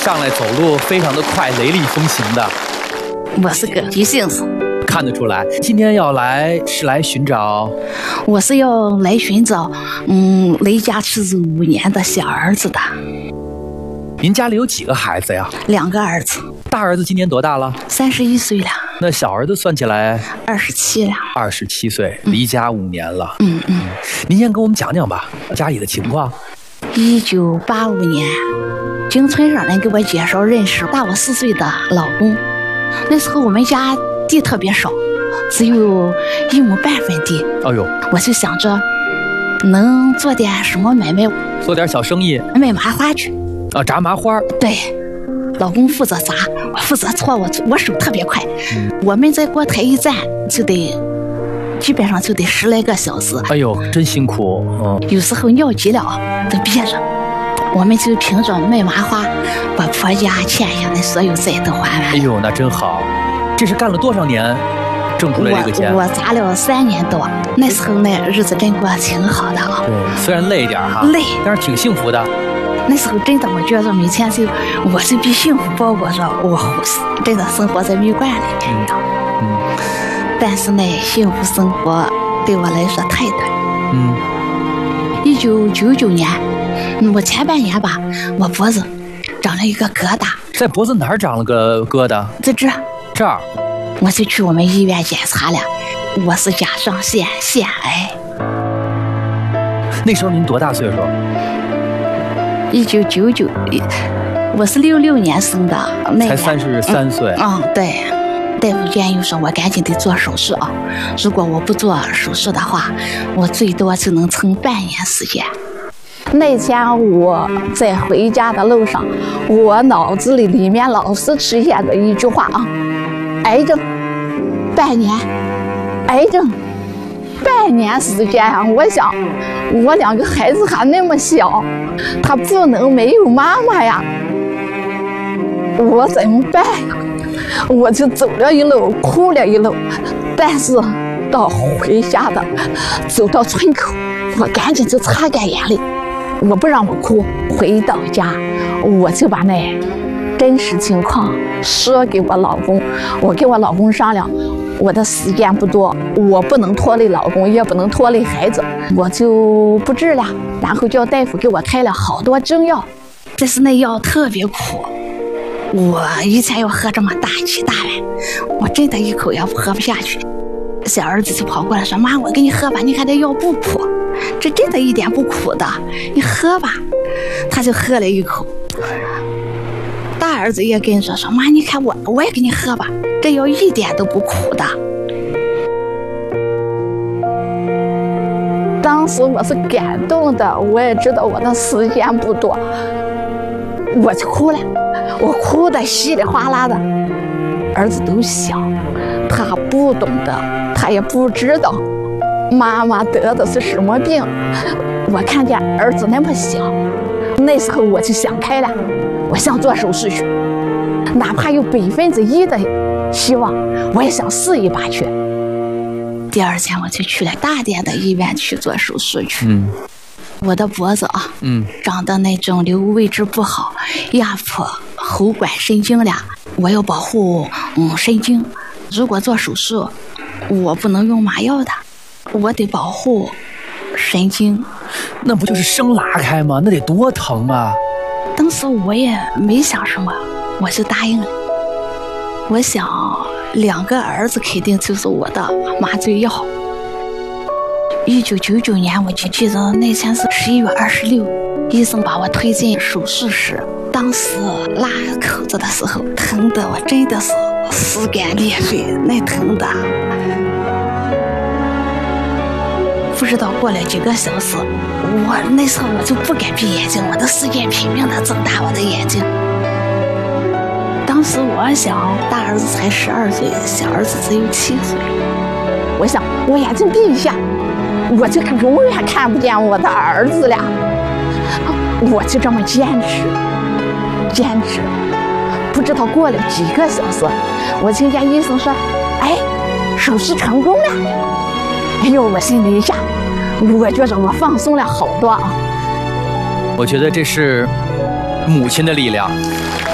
上来走路非常的快，雷厉风行的。 我是个急性子， 看得出来。今天要来是来寻找， 我是要来寻找，离家出走5年的小儿子的。 您家里有几个孩子呀 ？2个儿子。 大儿子今年多大了 ？31岁了。 那小儿子算起来 27了。 27岁，离家5年了。您先跟我们讲讲吧，家里的情况。 1985年，经村上人给我介绍认识大我4岁的老公。那时候我们家地特别少，只有1亩半分地。 哎呦， 我就想着能做点什么买卖， 做点小生意， 卖麻花去。 炸麻花。 对，老公负责炸，我负责搓，我手特别快。我们在锅台一站就得，基本上就得10来个小时。 哎呦，真辛苦。 有时候尿急了都憋着，我们就凭着卖麻花，把婆家欠下的所有债都还完。 哎呦，那真好。这是干了多少年挣出来这个钱？ 我炸了3年多，那时候那日子真过挺好的啊。 对，虽然累一点哈， 累， 但是挺幸福的。 那时候真的，我觉得每天我就被幸福包裹着，我真的生活在蜜罐里面一样。但是呢，幸福生活对我来说太短。1999年，我前半年吧，我脖子长了一个疙瘩。 在脖子哪儿长了个疙瘩？ 在这儿。我就去我们医院检查了，我是甲状腺癌。 那时候您多大岁数 ？1999，我是66年生的， 才33岁。 对，大夫建议说我赶紧得做手术啊！如果我不做手术的话，我最多就能撑半年时间。那天我在回家的路上，我脑子里面老是出现着一句话啊：癌症，半年，癌症。半年时间啊！我想，我2个孩子还那么小，他不能没有妈妈呀，我怎么办呀？我就走了一路，哭了一路，但是到回家的，走到村口，我赶紧就擦干眼泪，我不让我哭。回到家，我就把那真实情况说给我老公，我跟我老公商量。我的时间不多，我不能拖累老公，也不能拖累孩子，我就不治了。然后叫大夫给我开了好多中药，但是那药特别苦，我以前要喝这么大几大碗，我真的一口也喝不下去。小儿子就跑过来说：“妈，我给你喝吧，你看这药不苦，这真的一点不苦的，你喝吧。”他就喝了一口。大儿子也跟着说：“妈，你看我也给你喝吧，这药一点都不苦的。”当时我是感动的，我也知道我的时间不多，我就哭了，我哭得稀里哗啦的。儿子都小，他不懂得，他也不知道妈妈得的是什么病。我看见儿子那么小，那时候我就想开了。我想做手术去，哪怕有1%的希望，我也想试一把去。第2天我就去了大点的医院去做手术去。我的脖子啊，长的那肿瘤位置不好，压迫喉管神经了。我要保护神经，如果做手术，我不能用麻药的，我得保护神经。 那不就是生拉开吗？那得多疼啊！ 当时我也没想什么，我就答应了。我想2个儿子肯定就是我的麻醉药。1999年，我就记得那天是11月26，医生把我推进手术室。当时拉口子的时候，疼的我真的是撕肝裂肺，那疼的。不知道过了几个小时，那时候我就不敢闭眼睛，我的使劲拼命地睁大我的眼睛。当时我想，大儿子才12岁，小儿子只有7岁。我想，我眼睛闭一下，我就永远看不见我的儿子了。我就这么坚持，不知道过了几个小时，我听见医生说：“哎，手术成功了。”哎呦，我心里一下，我觉着我放松了好多啊。 我觉得这是母亲的力量。